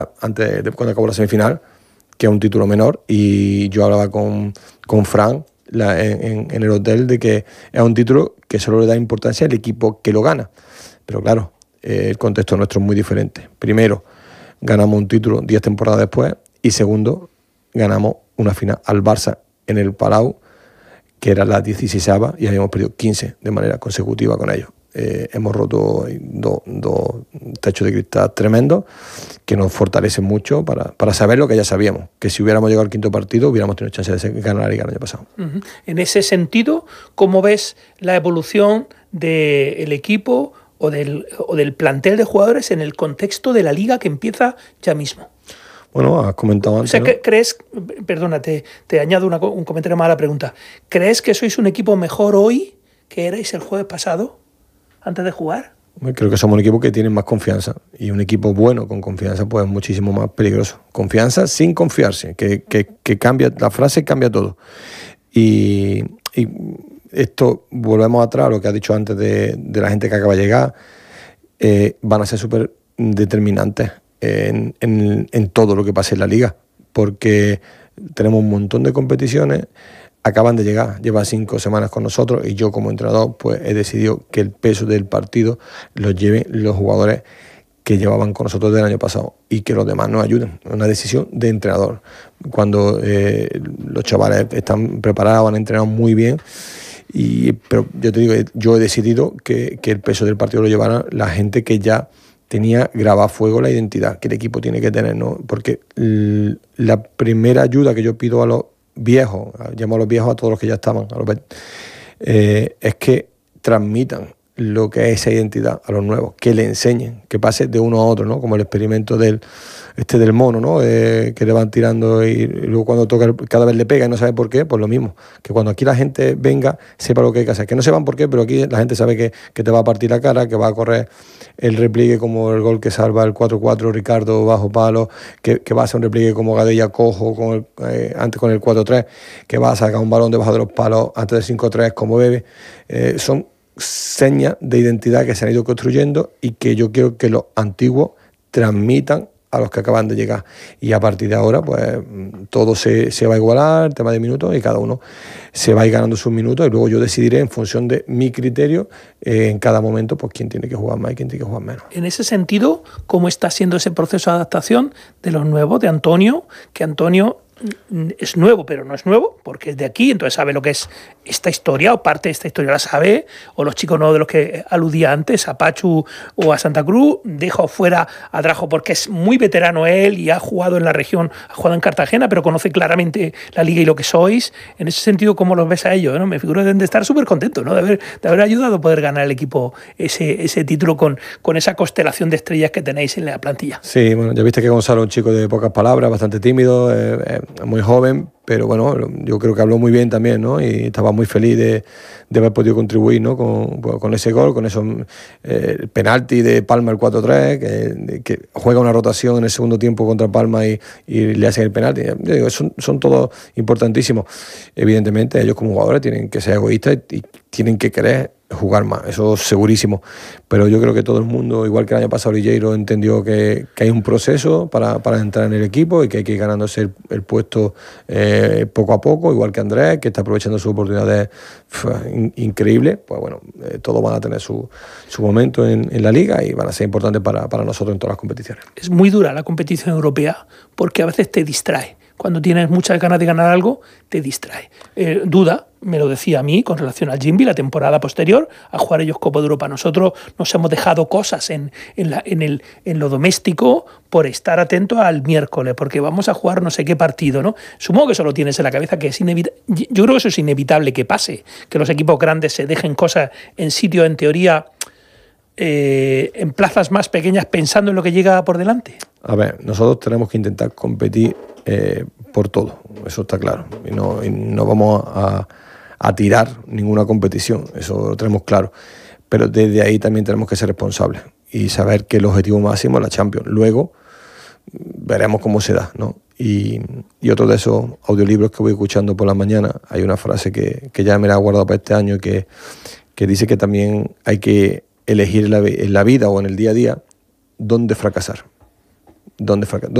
antes de cuando acabó la semifinal, que es un título menor, y yo hablaba con Fran en el hotel de que es un título que solo le da importancia al equipo que lo gana. Pero claro, el contexto nuestro es muy diferente. Primero, ganamos un título 10 temporadas después, y segundo, ganamos una final al Barça en el Palau, que era la 16ª, y habíamos perdido 15 de manera consecutiva con ellos. Hemos roto dos techos de cristal tremendos que nos fortalecen mucho para saber lo que ya sabíamos, que si hubiéramos llegado al quinto partido hubiéramos tenido chance de ganar la Liga el año pasado. Uh-huh. En ese sentido, ¿cómo ves la evolución del equipo o del plantel de jugadores en el contexto de la Liga que empieza ya mismo? Bueno, has comentado antes, o sea, ¿no? ¿crees, perdona, te añado un comentario más a la pregunta, ¿crees que sois un equipo mejor hoy que erais el jueves pasado, antes de jugar? Creo que somos un equipo que tiene más confianza, y un equipo bueno con confianza pues es muchísimo más peligroso. Confianza sin confiarse, que cambia, la frase cambia todo. Y esto, volvemos atrás a lo que has dicho antes de la gente que acaba de llegar, van a ser súper determinantes en todo lo que pase en la liga, porque tenemos un montón de competiciones. Acaban de llegar, lleva 5 semanas con nosotros, y yo como entrenador pues he decidido que el peso del partido lo lleven los jugadores que llevaban con nosotros del año pasado y que los demás nos ayuden. Es una decisión de entrenador. Cuando los chavales están preparados, han entrenado muy bien, pero yo te digo, yo he decidido que el peso del partido lo llevara la gente que ya tenía grabado a fuego la identidad que el equipo tiene que tener, ¿no? Porque la primera ayuda que yo pido a los viejos, llamo a los viejos a todos los que ya estaban, es que transmitan lo que es esa identidad a los nuevos, que le enseñen, que pase de uno a otro, ¿no? Como el experimento del mono, ¿no? Que le van tirando y luego cuando toca cada vez le pega y no sabe por qué, pues lo mismo, que cuando aquí la gente venga sepa lo que hay que hacer, que no sepan por qué, pero aquí la gente sabe que te va a partir la cara, que va a correr el repliegue como el gol que salva el 4-4 Ricardo bajo palo, que va a hacer un repliegue como Gadella cojo antes con el 4-3, que va a sacar un balón debajo de los palos antes del 5-3 como Bebe. Son señas de identidad que se han ido construyendo y que yo quiero que los antiguos transmitan a los que acaban de llegar, y a partir de ahora pues todo se va a igualar, el tema de minutos, y cada uno se va a ir ganando sus minutos, y luego yo decidiré en función de mi criterio en cada momento pues quién tiene que jugar más y quién tiene que jugar menos. En ese sentido, ¿cómo está siendo ese proceso de adaptación de los nuevos, de Antonio? Que Antonio es nuevo, pero no es nuevo, porque es de aquí, entonces sabe lo que es esta historia, o parte de esta historia la sabe, o los chicos nuevos de los que aludía antes, a Pachu o a Santa Cruz, dejo fuera a Drajo porque es muy veterano él y ha jugado en la región, ha jugado en Cartagena, pero conoce claramente la liga y lo que sois. En ese sentido, ¿cómo los ves a ellos? ¿No? Me figuro que deben de estar súper contentos, ¿no? de haber ayudado a poder ganar el equipo ese título con esa constelación de estrellas que tenéis en la plantilla. Sí, bueno, ya viste que Gonzalo es un chico de pocas palabras, bastante tímido, muy joven, pero bueno, yo creo que habló muy bien también, ¿no? Y estaba muy feliz de haber podido contribuir, ¿no? Con ese gol, con esos penalti de Palma el 4-3, que juega una rotación en el segundo tiempo contra Palma y le hacen el penalti. Yo digo, son todos importantísimos. Evidentemente ellos como jugadores tienen que ser egoístas y tienen que querer jugar más, eso segurísimo, pero yo creo que todo el mundo, igual que el año pasado Ligeiro, entendió que hay un proceso para entrar en el equipo y que hay que ir ganándose el puesto poco a poco, igual que Andrés, que está aprovechando sus oportunidades increíbles. Pues bueno, todos van a tener su momento en la liga y van a ser importantes para nosotros en todas las competiciones. Es muy dura la competición europea porque a veces te distrae. Cuando tienes muchas ganas de ganar algo, te distrae. Duda, me lo decía a mí con relación al Jimby, la temporada posterior a jugar ellos Copa de Europa. Nosotros nos hemos dejado cosas en lo doméstico por estar atentos al miércoles, porque vamos a jugar no sé qué partido, ¿no? Supongo que eso lo tienes en la cabeza, que es inevitable. Yo creo que eso es inevitable que pase, que los equipos grandes se dejen cosas en sitios, en teoría, en plazas más pequeñas, pensando en lo que llega por delante. A ver, nosotros tenemos que intentar competir por todo, eso está claro, y no vamos a tirar ninguna competición, eso lo tenemos claro, pero desde ahí también tenemos que ser responsables y saber que el objetivo máximo es la Champions. Luego veremos cómo se da, ¿no? Y otro de esos audiolibros que voy escuchando por la mañana, hay una frase que ya me la he guardado para este año, que dice que también hay que elegir en la vida o en el día a día dónde fracasar. ¿Dónde